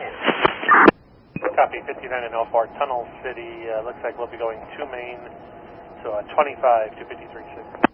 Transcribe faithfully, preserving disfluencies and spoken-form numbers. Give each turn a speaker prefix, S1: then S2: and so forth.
S1: Copy, fifty-nine and oh four, Tunnel City, uh, looks like we'll be going to Main, so uh, twenty-five to fifty-three six.